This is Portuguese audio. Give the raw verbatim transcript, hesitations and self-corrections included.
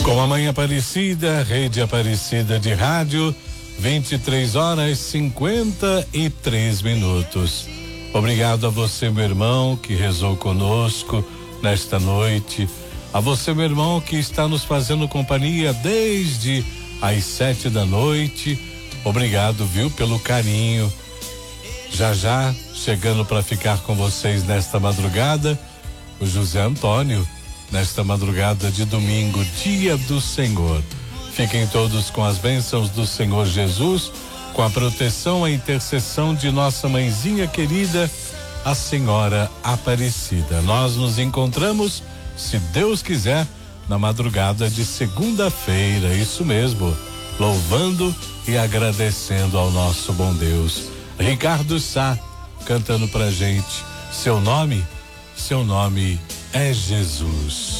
Com a Mãe Aparecida, Rede Aparecida de Rádio, vinte e três horas cinquenta e três minutos. Obrigado a você, meu irmão, que rezou conosco nesta noite. A você, meu irmão, que está nos fazendo companhia desde as sete da noite. Obrigado, viu, pelo carinho. Já já, chegando para ficar com vocês nesta madrugada, o José Antônio, nesta madrugada de domingo, dia do Senhor. Fiquem todos com as bênçãos do Senhor Jesus, com a proteção, a intercessão de nossa mãezinha querida, a Senhora Aparecida. Nós nos encontramos, se Deus quiser, na madrugada de segunda-feira, isso mesmo, louvando e agradecendo ao nosso bom Deus. Ricardo Sá, cantando pra gente, seu nome, seu nome é Jesus.